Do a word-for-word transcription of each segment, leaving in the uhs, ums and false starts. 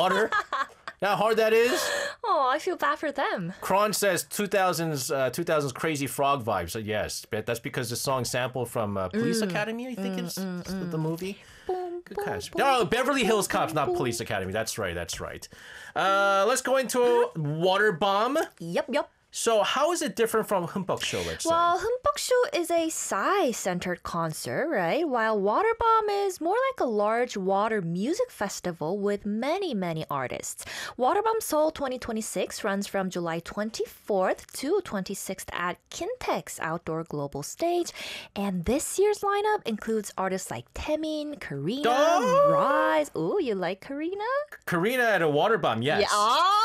water? You know how hard that is? Oh, I feel bad for them. Kron says two thousands, uh, two thousands Crazy Frog vibes. So yes, but that's because the song sampled from uh, Police Mm. Academy, I think it's, it's the, the movie. Boom, Good boom, catch. boom, No, Beverly Hills boom, Cops, not boom. Police Academy. That's right, that's right. Uh, let's go into Water Bomb. Yep, yep. So how is it different from Humpuk Show, let's Well, say? Humpuk Show is a Psy-centered concert, right? While Water Bomb is more like a large water music festival with many, many artists. Water Bomb Seoul twenty twenty-six runs from July twenty-fourth to twenty-sixth at Kintex Outdoor Global Stage. And this year's lineup includes artists like Taemin, Karina, Oh! Rise. Ooh, you like Karina? Karina at a Water Bomb, yes. Yeah.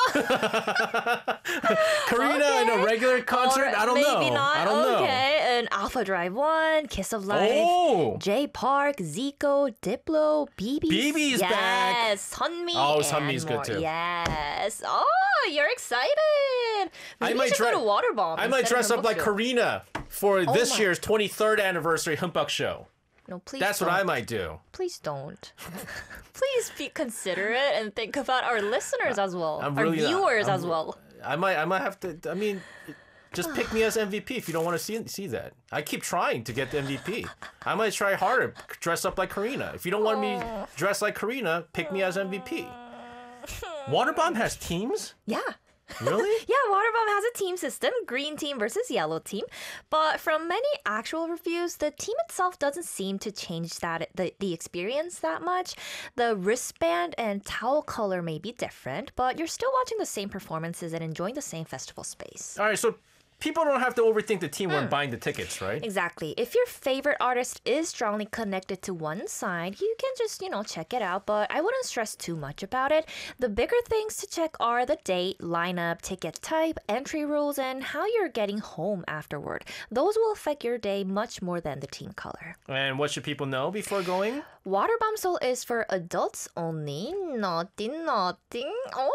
Ah. Karina in a regular concert? Or I don't maybe know. not. I don't know. Okay, and Alpha Drive One, Kiss of Life, Oh! J Park, Zico, Diplo, B B. B B's yes, back. Yes, Sunmi. Oh, and Sunmi's good more. too. Yes. Oh, you're excited. Maybe I you might should dre- go to Water Bomb. I might instead of dress up Humpuk like Show. Karina for this my- year's twenty-third anniversary Humpuk Show. No, please. That's what don't. I might do. Please don't. Please be considerate and think about our listeners as well, I'm our really not- viewers I'm- as well. I might I might have to I mean just pick me as M V P if you don't want to see see that. I keep trying to get the M V P. I might try harder, dress up like Karina. If you don't want me dressed like Karina, pick me as M V P. Waterbomb has teams? Yeah. Really? Yeah, Waterbomb has a team system, green team versus yellow team. But from many actual reviews, the team itself doesn't seem to change that the, the experience that much. The wristband and towel color may be different, but you're still watching the same performances and enjoying the same festival space. All right, so people don't have to overthink the team Hmm. when buying the tickets, right? Exactly. If your favorite artist is strongly connected to one side, you can just, you know, check it out, but I wouldn't stress too much about it. The bigger things to check are the date, lineup, ticket type, entry rules, and how you're getting home afterward. Those will affect your day much more than the team color. And what should people know before going? Waterbomb Seoul is for adults only. Nothing, nothing. Oh,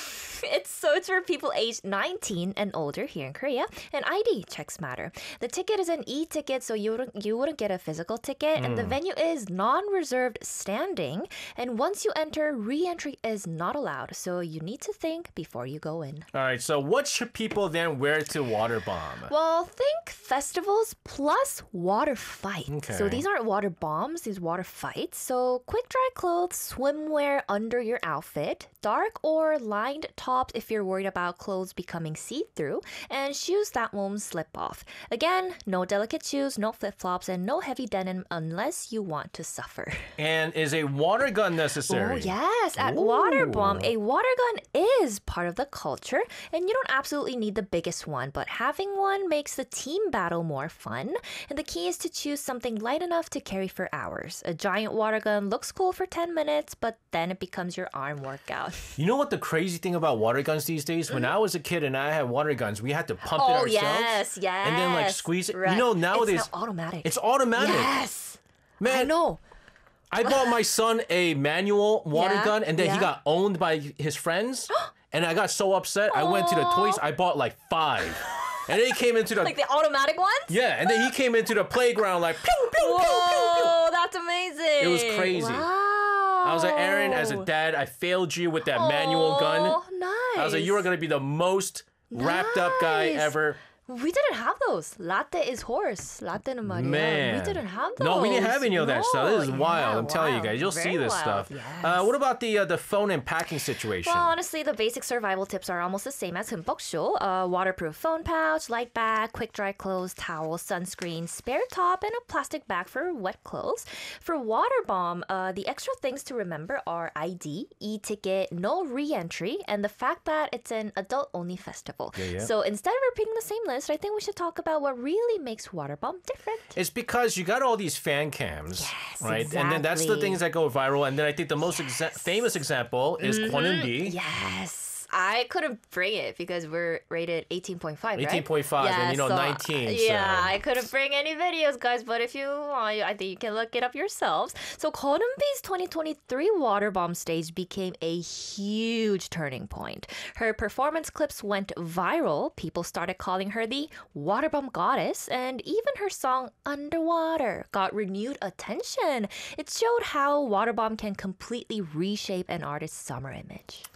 it's so it's for people aged nineteen and older here in Korea. And I D checks matter. The ticket is an e-ticket, so you wouldn't you wouldn't get a physical ticket. And the venue is non-reserved standing. And once you enter, re-entry is not allowed. So you need to think before you go in. All right, so what should people then wear to Waterbomb? Well, think festivals plus water fight. Okay. So these aren't water bombs, these water fights. So quick dry clothes, swimwear under your outfit, dark or lined tops if you're worried about clothes becoming see-through, and shoes that won't slip off. Again, no delicate shoes, no flip-flops, and no heavy denim unless you want to suffer. And is a water gun necessary? Oh, yes. At Ooh. Waterbomb, a water gun is part of the culture, and you don't absolutely need the biggest one, but having one makes the team battle more fun. And the key is to choose something light enough to carry for hours. A giant water gun looks cool for ten minutes, but then it becomes your arm workout. You know what the crazy thing about water guns these days? When I was a kid and I had water guns, we had to pump it Oh, ourselves. yes, yes. And then like squeeze it. Right. You know, nowadays It's now automatic. it's automatic. Yes. Man, I know. I bought my son a manual water Yeah, gun, and then he yeah. got owned by his friends. And I got so upset. I went to the toys. I bought like five, and then he came into the Like the automatic ones? yeah, and then he came into the playground like pew pew pew pew pew. Whoa, that's amazing. It was crazy. Wow. I was like, Aaron, as a dad, I failed you with that manual gun. Oh, nice. I was like, you are gonna be the most wrapped up guy Nice. ever. We didn't have those. Latte is horse. Latte no Maria. Man. We didn't have those. No, we didn't have any of that stuff. This is No, wild. yeah, I'm telling you wild. guys. You'll Very see this wild. stuff. Yes. Uh, what about the uh, the phone and packing situation? Well, honestly, the basic survival tips are almost the same as Humpok Show. Uh, waterproof phone pouch, light bag, quick dry clothes, towel, sunscreen, spare top, and a plastic bag for wet clothes. For water bomb, uh, the extra things to remember are I D, e-ticket, no re-entry, and the fact that it's an adult-only festival. Yeah, yeah. So instead of repeating the same list, I think we should talk about what really makes water bomb different. It's because you got all these fan cams, Yes, right? And then that's the exactly. things that go viral. And then I think the most exa- famous example is Kwon Eun-bi. Yes. I couldn't bring it because we're rated eighteen point five, right? eighteen point five and you know so- nineteen. Yeah, so. I couldn't bring any videos, guys, but if you want, I think you can look it up yourselves. So Konumbi's twenty twenty-three Waterbomb stage became a huge turning point. Her performance clips went viral. People started calling her the Waterbomb Goddess, and even her song Underwater got renewed attention. It showed how Waterbomb can completely reshape an artist's summer image.